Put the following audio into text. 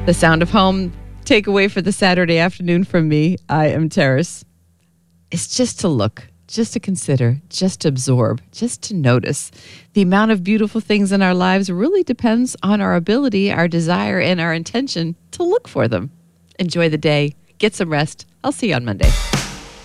The sound of home takeaway for the Saturday afternoon from me, I am Terrace. It's just to look, just to consider, just to absorb, just to notice. The amount of beautiful things in our lives really depends on our ability, our desire, and our intention to look for them. Enjoy the day. Get some rest. I'll see you on Monday.